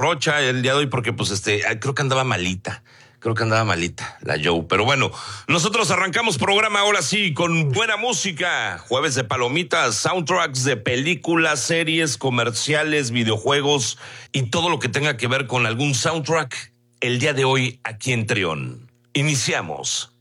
Rocha el día de hoy porque pues creo que andaba malita. La Joe. Pero bueno, nosotros arrancamos programa ahora sí con buena música. Jueves de palomitas, soundtracks de películas, series, comerciales, videojuegos y todo lo que tenga que ver con algún soundtrack. El día de hoy aquí en Trión. Iniciamos.